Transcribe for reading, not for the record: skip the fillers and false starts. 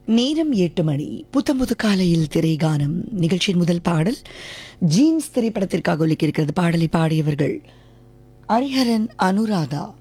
நேரம் 8 மணி. புத்தம்புது காலையில் திரைகானம் நிகழ்ச்சியின் முதல் பாடல் ஜீன்ஸ் திரைப்படத்திற்காக ஒலிக்க இருக்கிறது. பாடலை பாடியவர்கள் ஹரிஹரன், அனுராதா.